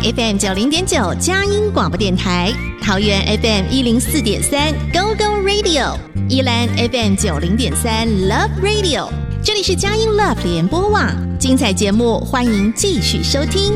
FM 90.9佳音广播电台，桃园 FM 104.3 Go Go Radio， 宜兰 FM 90.3 Love Radio。这里是佳音 Love 联播网，精彩节目欢迎继续收听。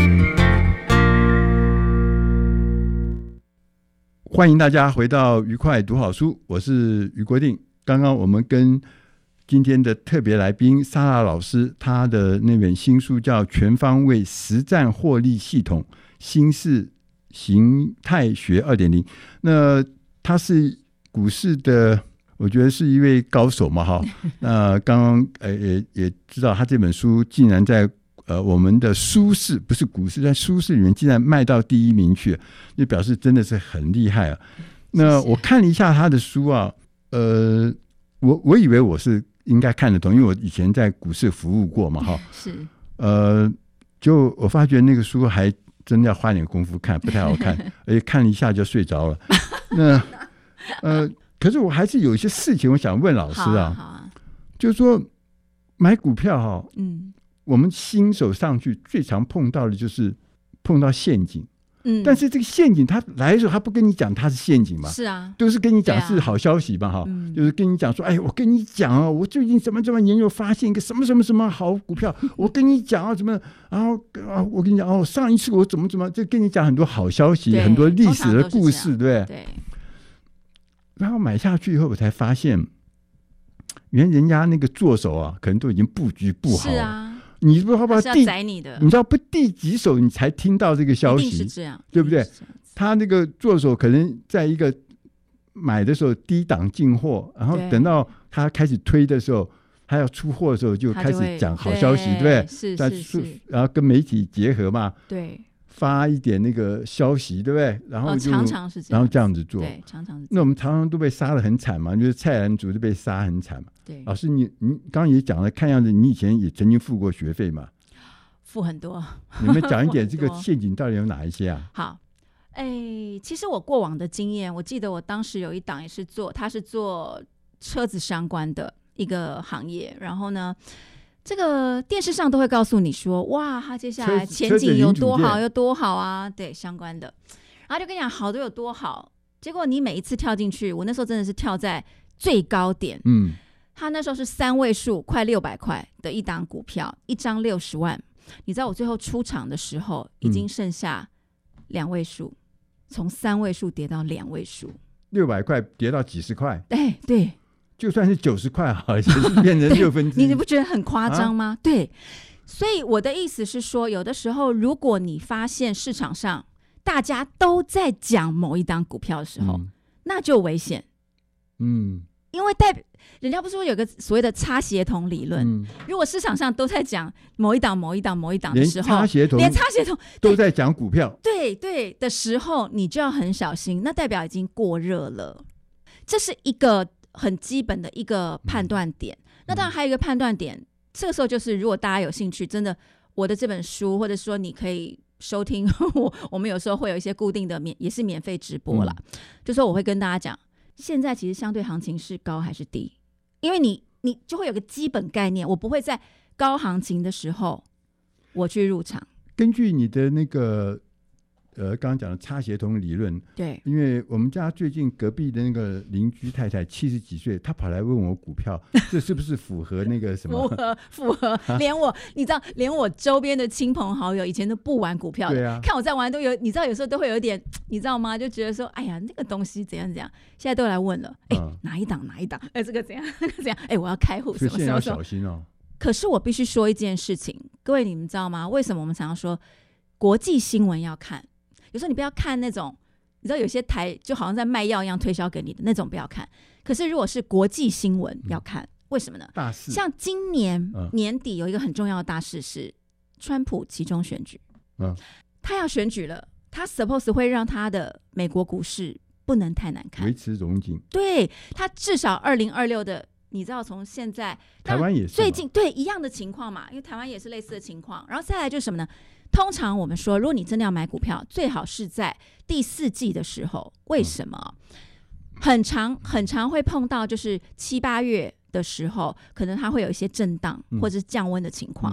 欢迎大家回到愉快读好书，我是余国定。刚刚我们跟今天的特别来宾莎拉老师，他的那本新书叫《全方位实战获利系统：新式形态学 2.0》。那他是股市的，我觉得是一位高手嘛，哈。那刚刚也知道，他这本书竟然在我们的书市，不是股市，在书市里面竟然卖到第1名去，就表示真的是很厉害啊。那我看了一下他的书啊，我以为我是应该看得懂，因为我以前在股市服务过嘛，哈。 是。 就我发觉那个书还真的要花点功夫看，不太好看，而且看了一下就睡着了。那可是我还是有一些事情我想问老师啊，就是说买股票哈，我们新手上去最常碰到的就是碰到陷阱。但是这个陷阱他来的时候他不跟你讲他是陷阱嘛，是啊，都是跟你讲是好消息嘛，哈，就是跟你讲说，哎，我跟你讲啊，我最近怎么研究发现一个什么什么什么好股票，我跟你讲啊，怎么，然后我跟你讲哦，上一次我怎么就跟你讲很多好消息，很多历史的故事，对不对？对。然后买下去以后，我才发现，原来人家那个做手啊，可能都已经布局布好了。是啊。你不知道你知道不第几手你才听到这个消息，一定是这样，对不对？他那个做手可能在一个买的时候低档进货，然后等到他开始推的时候，他要出货的时候就开始讲好消息，对不对？是，然后跟媒体结合嘛，对，发一点那个消息，对不对？然后常常是这样，然后这样子做，对，常常是。那我们常常都被杀得很惨嘛，就是菜篮族就被杀很惨嘛。对，老师，你刚刚也讲了，看样子你以前也曾经付过学费嘛？付很多。你们讲一点这个陷阱到底有哪一些啊？好，其实我过往的经验，我记得我当时有一档也是他是做车子相关的一个行业，然后呢，这个电视上都会告诉你说，哇，他接下来前景有多好，有多好啊，对，相关的，然后就跟你讲好的有多好，结果你每一次跳进去，我那时候真的是跳在最高点，他那时候是3位数，快600块的一档股票，一张60万。你知道我最后出场的时候，已经剩下2位数，从3位数跌到2位数，600块跌到几十块。对，就算是90块好，也是变成6分之一。你不觉得很夸张吗？对，所以我的意思是说，有的时候如果你发现市场上大家都在讲某一档股票的时候，那就危险。因为人家不是说有个所谓的擦鞋童理论，如果市场上都在讲某一档的时候，连擦鞋童都在讲股票，对的时候，你就要很小心，那代表已经过热了。这是一个很基本的一个判断点。那当然还有一个判断点，这个时候就是如果大家有兴趣，真的我的这本书，或者说你可以收听我们有时候会有一些固定的也是免费直播啦，就说我会跟大家讲，现在其实相对行情是高还是低，因为你就会有个基本概念，我不会在高行情的时候我去入场。根据你的那个刚刚讲的擦鞋童理论，对，因为我们家最近隔壁的那个邻居太太70几岁，她跑来问我股票，这是不是符合那个什么？符合，你知道，连我周边的亲朋好友以前都不玩股票的，对啊，看我在玩都有，你知道有时候都会有一点，你知道吗？就觉得说，哎呀，那个东西怎样怎样，现在都来问了，哪一档，这个怎样，那个怎样，我要开户，什么时候？小心哦。可是我必须说一件事情，各位你们知道吗？为什么我们常常说国际新闻要看？有时候你不要看那种，你知道有些台就好像在卖药一样推销给你的那种，不要看。可是如果是国际新闻要看，为什么呢？大事，像今年年底有一个很重要的大事是川普期中选举，他要选举了，他 suppose 会让他的美国股市不能太难看，维持荣景。对，他至少2026的，你知道从现在台湾也是最近对一样的情况嘛，因为台湾也是类似的情况。然后再来就是什么呢？通常我们说，如果你真的要买股票，最好是在第4季的时候。为什么？很常会碰到，就是7、8月的时候，可能它会有一些震荡或者是降温的情况。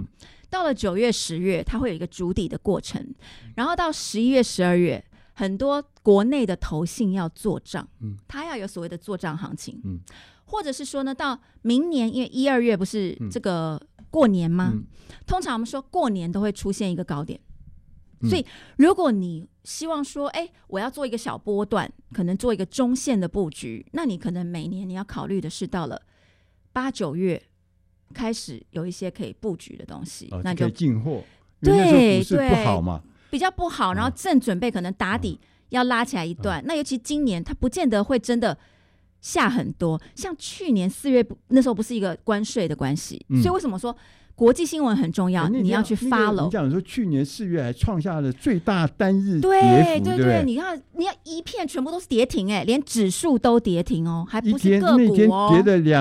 到了9月10月它会有一个筑底的过程，然后到11月12月很多国内的投信要做账，它要有所谓的做账行情，或者是说呢，到明年因为1、2月不是这个过年吗？通常我们说过年都会出现一个高点，所以如果你希望说我要做一个小波段，可能做一个中线的布局，那你可能每年你要考虑的是到了8、9月开始有一些可以布局的东西，那就可以进货，因为那时候股市不好嘛， 比较不好，然后正准备可能打底要拉起来一段，那尤其今年它不见得会真的下很多，像去年4月那时候不是一个关税的关系，所以为什么说国际新闻很重要，你要去 follow。 你讲说去年4月还创下了最大单日跌幅， 对，你要一片全部都是跌停，连指数都跌停哦，还不是个股哦， 那天跌了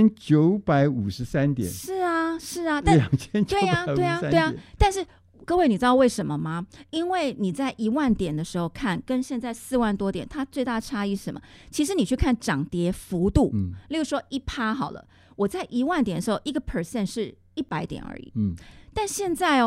2953点。 是啊，但对啊， 但是各位你知道为什么吗？因为你在1万点的时候看，跟现在4万多点，它最大差异是什么？其实你去看涨跌幅度，例如说1%好了，我在1万点的时候1% 是100点而已，但现在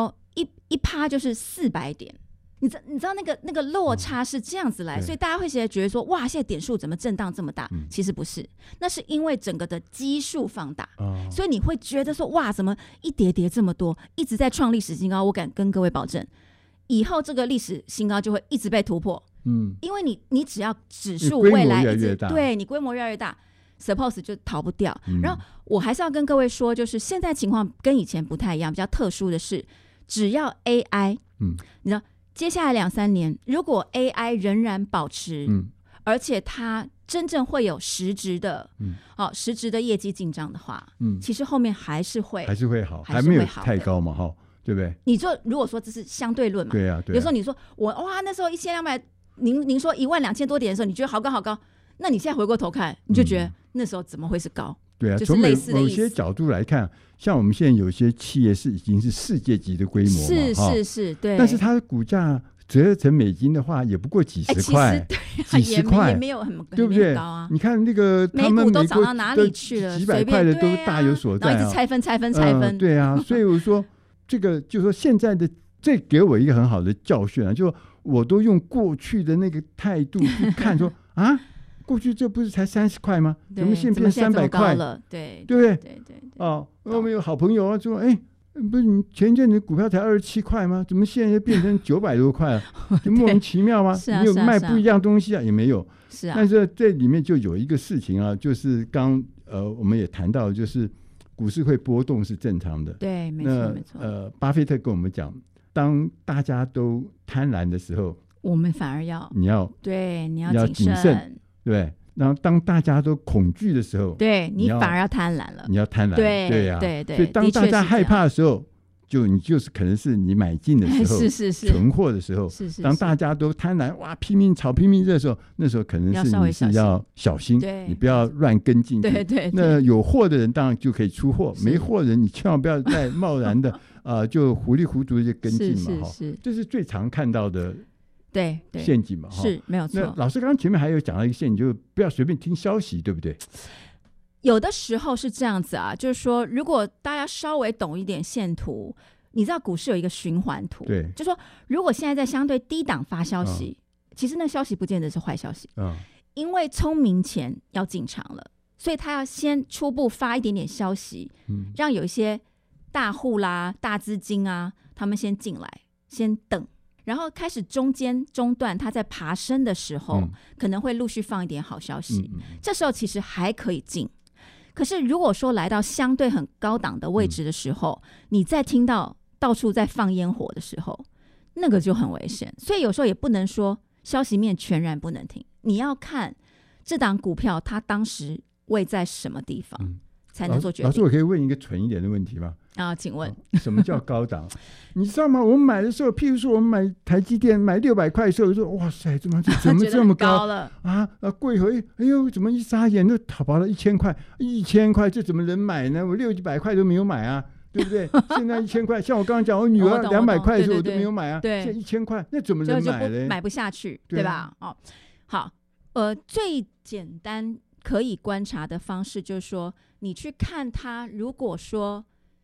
1%就是400点，你知道那个落差是这样子来，所以大家会觉得说哇，现在点数怎么震荡这么大？其实不是，那是因为整个的基数放大，所以你会觉得说哇，怎么一跌这么多，一直在创历史新高？我敢跟各位保证，以后这个历史新高就会一直被突破，因为你只要指数未来一直对你规模越来越大，suppose 就逃不掉。然后我还是要跟各位说，就是现在情况跟以前不太一样，比较特殊的是，只要 AI，你知道。接下来2、3年，如果 AI 仍然保持，而且它真正会有实质的业绩进账的话，其实后面还是会好，还没有太高嘛，对不对？ 你说如果说这是相对论嘛， 对啊， 有时候你说哇那时候1200，您说12000多点的时候，你觉得好高，那你现在回过头看，你就觉得那时候怎么会是高？ 对啊， 就是类似的意思。 从某些角度来看，像我们现在有些企业已经是世界级的规模嘛， 是，对。 但是它的股价折合成美金的话，也不过几十块，几十块也没有很对不对？ 高啊。 你看那个他们美股都涨到哪里去了？ 几百块的都大有所在， 然后一直拆分。 对啊，所以我说这个就是说现在的这给我一个很好的教训啊，就是我都用过去的那个态度去看说啊。过去这不是才30块吗？怎么现在变300块了？ 对不对？ 对。 我们有好朋友说，不是你前一阵子股票才27块吗？怎么现在变成900多块了？就莫名其妙吗？你有卖不一样东西啊？也没有。 是啊。 但是这里面就有一个事情啊，就是我们也谈到，就是股市会波动是正常的。 对，没错。 巴菲特跟我们讲，当大家都贪婪的时候， 我们反而你要谨慎。 对，然后当大家都恐惧的时候， 对你反而要贪婪了。 你要贪婪，对呀， 对。 所以当大家害怕的时候，你就是可能是你买进的时候， 是存货的时候，当大家都贪婪，哇，拼命炒、拼命热的时候，那时候可能是你是要小心，你不要乱跟进去。 对。 那有货的人当然就可以出货，没货的人你千万不要再贸然的就糊里糊涂的就跟进嘛，这是最常看到的。 对陷阱嘛， 是没有错。 那老师刚刚前面还有讲到一个陷阱，就是不要随便听消息，对不对？ 有的时候是这样子啊，就是说，如果大家稍微懂一点线图，你知道股市有一个循环图， 对， 就是说，如果现在在相对低档发消息，其实那消息不见得是坏消息，因为聪明钱要进场了，所以他要先初步发一点点消息，让有一些大户啦、大资金啊，他们先进来，先等。然后开始中段它在爬升的时候，可能会陆续放一点好消息，这时候其实还可以进。可是如果说来到相对很高档的位置的时候，你再听到到处在放烟火的时候，那个就很危险。所以有时候也不能说消息面全然不能听，你要看这档股票它当时位在什么地方，才能做决定。 老师，我可以问一个蠢一点的问题吗？ 请问什么叫高档？你知道吗？我们买的时候，譬如说我们买台积电买600块的时候，我说哇塞，怎么这么高了啊？贵回哎呦，怎么一眨眼都跑到1000块？1000块这怎么能买呢？我600块都没有买啊，对不对？现在1000块，像我刚刚讲，我女儿200块的时候我都没有买啊，现在1000块，那怎么能买呢？ 买不下去，对吧？好，最简单可以观察的方式就是说，你去看它，如果说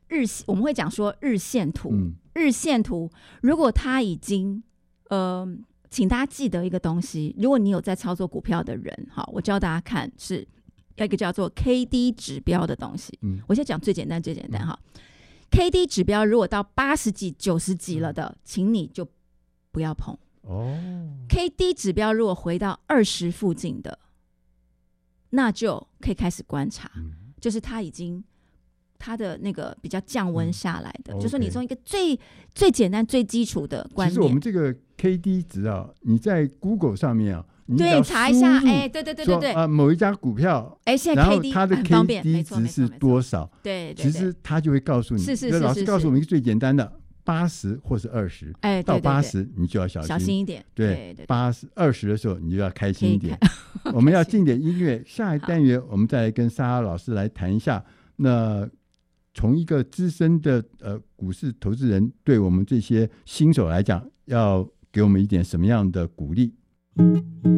我们会讲说日线图，日线图如果它已经请大家记得一个东西，如果你有在操作股票的人，好，我教大家看是一个叫做 KD 指标的东西。我现在讲最简单哈。KD 指标如果到80几、90几了的，请你就不要碰。KD 指标如果回到20附近的，那就可以开始观察，就是它已经它的那个比较降温下来的，就是你从一个最简单、最基础的观念。 其实我们这个 KD 值啊，你在 Google 上面啊， 对，查一下，对， 某一家股票， 现在 KD 然后它的 KD 值是多少？ 对， 其实它就会告诉你。 是， 老师告诉我们一个最简单的，80或是20，到80你就要小心一点。 对，20的时候你就要开心一点。我们要进点音乐，下一单元我们再来跟莎拉老师来谈一下。那从一个资深的股市投资人，对我们这些新手来讲，要给我们一点什么样的鼓励？